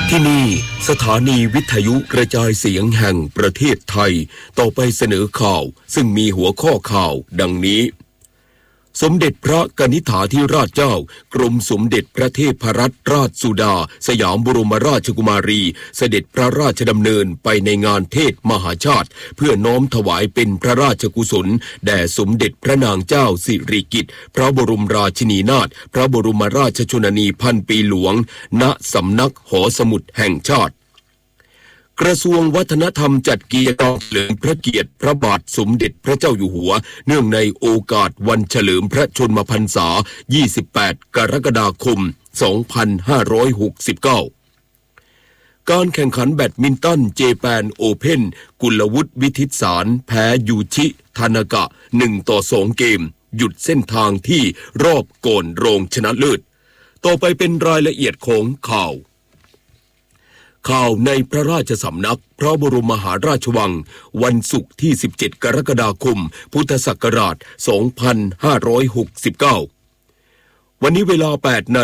ที่นี่สถานีวิทยุกระจายเสียงแห่งประเทศไทยต่อไปเสนอข่าวซึ่งมีหัวข้อข่าวดังนี้สมเด็จพระกนิษฐาธิราชเจ้ากรมสมเด็จพระเทพรัตนราชสุดาสยามบรมราชกุมารีเสด็จพระราชดำเนินไปในงานเทศมหาชาติเพื่อน้อมถวายเป็นพระราชกุศลแด่สมเด็จพระนางเจ้าสิริกิติ์พระบรมราชินีนาถพระบรมราชชนนีพันปีหลวงณสำนักหอสมุดแห่งชาติกระทรวงวัฒนธรรมจัดกิจกรรมเฉลิมพระเกียรติพระบาทสมเด็จพระเจ้าอยู่หัวเนื่องในโอกาสวันเฉลิมพระชนมพรรษา 28 กรกฎาคม 2569 การแข่งขันแบดมินตันเจแปนโอเพ่นกุลวุฒิวิทิตสารแพ้ยูชิทานากะ1-2 เกมหยุดเส้นทางที่รอบก่อนรองชนะเลิศต่อไปเป็นรายละเอียดของข่าวในพระราชสำนักพระบรมมหาราชวังวันศุกร์ที่ 17 กรกฎาคม พุทธศักราช 2569 วันนี้เวลา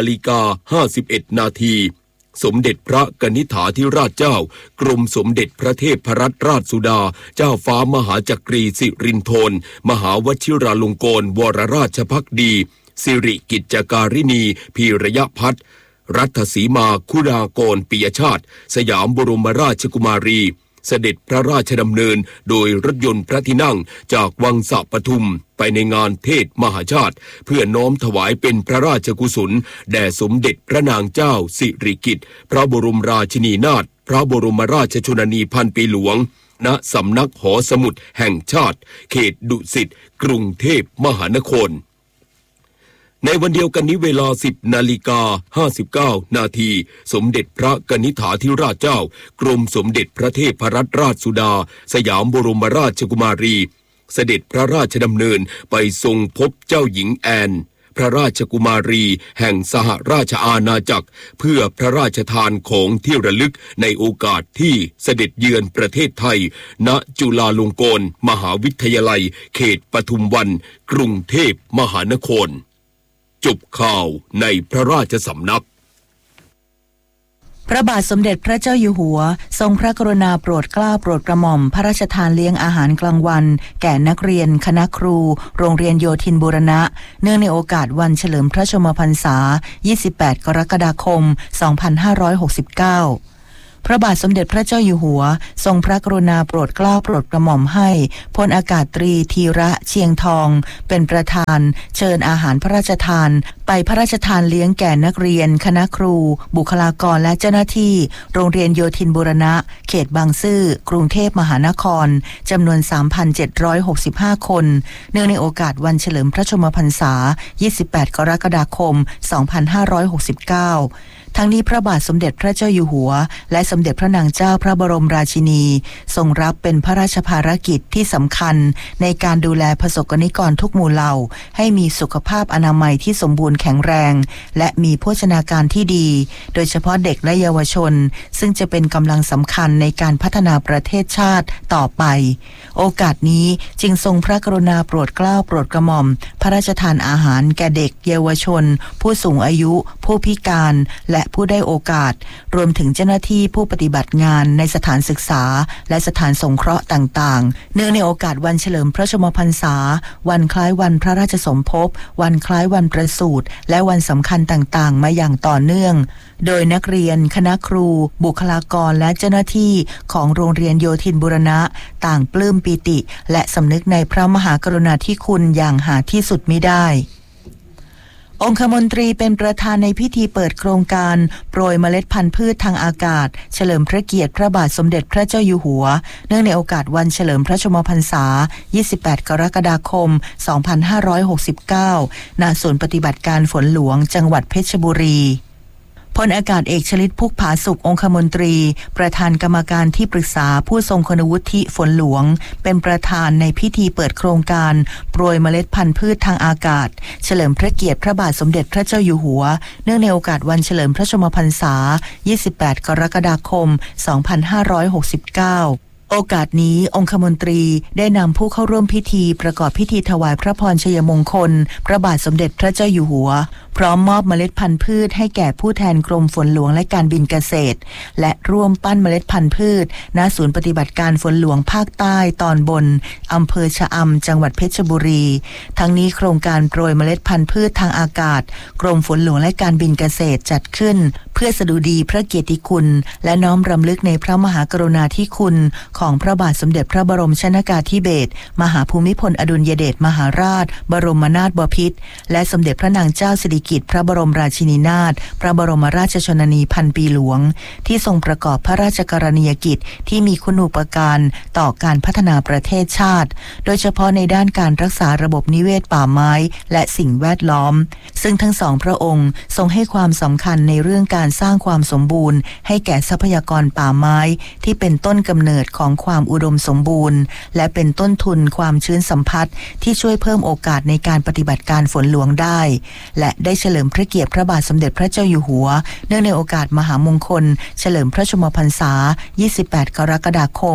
8:51 นาทีสมเด็จพระกนิษฐาธิราชเจ้ากรมสมเด็จพระเทพรัตนราชสุดาเจ้าฟ้ามหาจักรีสิรินธรมหาวชิราลงกรณวรราชภักดีสิริกิจการินีพีระยพัฒน์รัตสีมาคุณากรปิยชาติสยามบรมราชกุมารีเสด็จพระราชดำเนินโดยรถยนต์พระที่นั่งจากวังสะปทุมไปในงานเทศมหาชาติเพื่อน้อมถวายเป็นพระราชกุศลแด่สมเด็จพระนางเจ้าสิริกิติ์พระบรมราชินีนาถพระบรมราชชนนีพันปีหลวงณสำนักหอสมุดแห่งชาติเขตดุสิตกรุงเทพมหานครในวันเดียวกันนี้เวลา 10:59 นาทีสมเด็จพระกนิษฐาธิราชเจ้ากรมสมเด็จพระเทพรัตนราชสุดาสยามบรมราชกุมารีเสด็จพระราชดำเนินไปทรงพบเจ้าหญิงแอนพระราชกุมารีแห่งสหราชอาณาจักรเพื่อพระราชทานของที่ระลึกในโอกาสที่เสด็จเยือนประเทศไทยณจุฬาลงกรณ์มหาวิทยาลัยเขตปทุมวันกรุงเทพมหานครจบข่าวในพระราชสำนักพระบาทสมเด็จพระเจ้าอยู่หัวทรงพระกรุณาโปรดเกล้าโปรดกระหม่อมพระราชทานเลี้ยงอาหารกลางวันแก่นักเรียนคณะครูโรงเรียนโยธินบูรณะเนื่องในโอกาสวันเฉลิมพระชนมพรรษา 28 กรกฎาคม 2569พระบาทสมเด็จพระเจ้าอยู่หัวทรงพระกรุณาโปรดเกล้าโปรดกระหม่อมให้พลอากาศตรีธีระเชียงทองเป็นประธานเชิญอาหารพระราชทานไปพระราชทานเลี้ยงแก่นักเรียนคณะครูบุคลากรและเจ้าหน้าที่โรงเรียนโยธินบูรณะเขตบางซื่อกรุงเทพมหานครจำนวน 3,765 คนเนื่องในโอกาสวันเฉลิมพระชนมพรรษา 28 กรกฎาคม 2569ทั้งนี้พระบาทสมเด็จพระเจ้าอยู่หัวและสมเด็จพระนางเจ้าพระบรมราชินีทรงรับเป็นพระราชภารกิจที่สำคัญในการดูแลประสบกนิกรทุกหมู่เหล่าให้มีสุขภาพอนามัยที่สมบูรณ์แข็งแรงและมีโภชนาการที่ดีโดยเฉพาะเด็กและเยาวชนซึ่งจะเป็นกำลังสำคัญในการพัฒนาประเทศชาติต่อไปโอกาสนี้จึงทรงพระกรุณาโปรดเกล้าโปรดกระหม่อมพระราชทานอาหารแก่เด็กเยาวชนผู้สูงอายุผู้พิการและผู้ได้โอกาสรวมถึงเจ้าหน้าที่ผู้ปฏิบัติงานในสถานศึกษาและสถานสงเคราะห์ต่างๆเนื่องในโอกาสวันเฉลิมพระชนมพรรษาวันคล้ายวันพระราชสมภพวันคล้ายวันประสูติและวันสำคัญต่างๆมาอย่างต่อเนื่องโดยนักเรียนคณะครูบุคลากรและเจ้าหน้าที่ของโรงเรียนโยธินบูรณะต่างปลื้มปิติและสำนึกในพระมหากรุณาธิคุณอย่างหาที่สุดมิได้องคมนตรีเป็นประธานในพิธีเปิดโครงการโปรยเมล็ดพันธุ์พืชทางอากาศเฉลิมพระเกียรติพระบาทสมเด็จพระเจ้าอยู่หัวเนื่องในโอกาสวันเฉลิมพระชนมพรรษา 28 กรกฎาคม 2569 ณ ศูนย์ปฏิบัติการฝนหลวงจังหวัดเพชรบุรีพลอากาศเอกชลิตพุกผาสุของคมนตรีประธานกรรมการที่ปรึกษาผู้ทรงคุณวุฒิฝนหลวงเป็นประธานในพิธีเปิดโครงการโปรยเมล็ดพันธุ์พืชทางอากาศเฉลิมพระเกียรติพระบาทสมเด็จพระเจ้าอยู่หัวเนื่องในโอกาสวันเฉลิมพระชนมพรรษา 28 กรกฎาคม 2569 โอกาสนี้องคมนตรีได้นำผู้เข้าร่วมพิธีประกอบพิธีถวายพระพรชัยมงคลพระบาทสมเด็จพระเจ้าอยู่หัวพร้อมมอบเมล็ดพันธุ์พืชให้แก่ผู้แทนกรมฝนหลวงและการบินเกษตรและร่วมปั้นเมล็ดพันธุ์พืชณศูนย์ปฏิบัติการฝนหลวงภาคใต้ตอนบนอำเภอชะอำจังหวัดเพชรบุรีทั้งนี้โครงการโปรยเมล็ดพันธุ์พืชทางอากาศกรมฝนหลวงและการบินเกษตรจัดขึ้นเพื่อสดุดีพระเกียรติคุณและน้อมรำลึกในพระมหากรุณาธิคุณของพระบาทสมเด็จพระบรมชนกาธิเบศรมหาภูมิพลอดุลยเดชมหาราชบรมนาถบพิตรและสมเด็จพระนางเจ้าสิริกิติ์พระบรมราชินีนาถพระบรมราชชนนีพันปีหลวงที่ทรงประกอบพระราชกรณียกิจที่มีคุณูปการต่อการพัฒนาประเทศชาติโดยเฉพาะในด้านการรักษาระบบนิเวศป่าไม้และสิ่งแวดล้อมซึ่งทั้งสองพระองค์ทรงให้ความสำคัญในเรื่องการสร้างความสมบูรณ์ให้แก่ทรัพยากรป่าไม้ที่เป็นต้นกำเนิดของความอุดมสมบูรณ์และเป็นต้นทุนความชื้นสัมผัสที่ช่วยเพิ่มโอกาสในการปฏิบัติการฝนหลวงได้และได้เฉลิมพระเกียรติพระบาทสมเด็จพระเจ้าอยู่หัวเนื่องในโอกาสมหามงคลเฉลิมพระชนมพรรษา 28 กรกฎาคม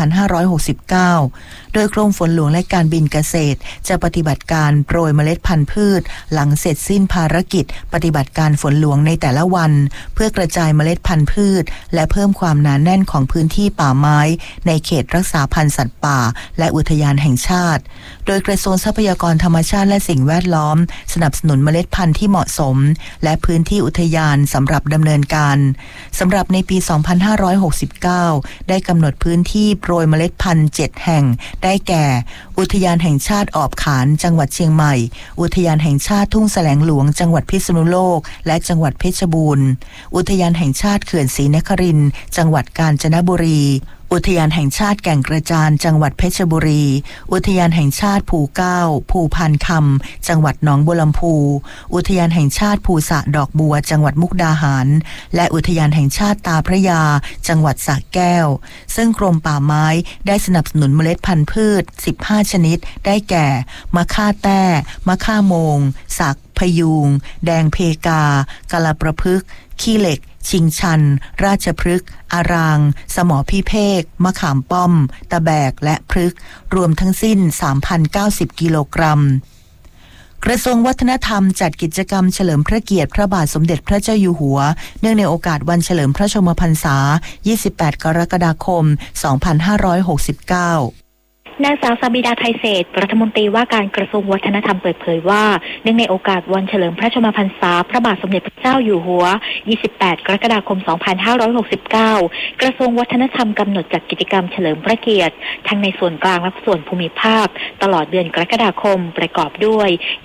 2569 โดยกรมฝนหลวงและการบินเกษตรจะปฏิบัติการโปรยเมล็ดพันธุ์พืชหลังเสร็จสิ้นภารกิจปฏิบัติการฝนหลวงในแต่ละวันเพื่อกระจายเมล็ดพันธุ์พืชและเพิ่มความหนาแน่นของพื้นที่ป่าไม้ในเขตรักษาพันธุ์สัตว์ป่าและอุทยานแห่งชาติโดยกระทรวงทรัพยากรธรรมชาติและสิ่งแวดล้อมสนับสนุนเมล็ดพันธุ์ที่เหมาะสมและพื้นที่อุทยานสำหรับดำเนินการสำหรับในปี 2569 ได้กำหนดพื้นที่โปรยเมล็ดพันธุ์ 7 แห่งได้แก่อุทยานแห่งชาติออบขานจังหวัดเชียงใหม่อุทยานแห่งชาติทุ่งแสลงหลวงจังหวัดพิษณุโลกและจังหวัดเพชรบูรณ์อุทยานแห่งชาติเขื่อนศรีนครินทร์จังหวัดกาญจนบุรีอุทยานแห่งชาติแก่งกระจานจังหวัดเพชรบุรีอุทยานแห่งชาติภูเก้าภูพานคำจังหวัดหนองบัวลำพูอุทยานแห่งชาติภูสะดอกบัวจังหวัดมุกดาหารและอุทยานแห่งชาติตาพระยาจังหวัดสระแก้วซึ่งกรมป่าไม้ได้สนับสนุนเมล็ดพันธุ์พืช15ชนิดได้แก่มะค่าแต้มะค่าโมงสักพยูงแดงเพกากะละประพฤกษ์ขี้เหล็กชิงชันราชพฤกษ์อารางสมอพิเภกมะขามป้อมตะแบกและพฤกษ์รวมทั้งสิ้น 3,090 กิโลกรัมกระทรวงวัฒนธรรมจัดกิจกรรมเฉลิมพระเกียรติพระบาทสมเด็จพระเจ้าอยู่หัวเนื่องในโอกาสวันเฉลิมพระชนมพรรษา 28 กรกฎาคม 2569 นางสาวสาบิดาไทยเศรษฐ์รัฐมนตรีว่าการกระทรวงวัฒนธรรมเปิดเผยว่าเนื่องในโอกาสวันเฉลิมพระชนมพรรษาพระบาทสมเด็จพระเจ้าอยู่หัว 28 กรกฎาคม 2569 กระทรวงวัฒนธรรมกำหนดจัดกิจกรรมเฉลิมพระเกียรติทั้งในส่วนกลางและส่วนภูมิภาคตลอดเดือนกรกฎาคมประกอบด้วย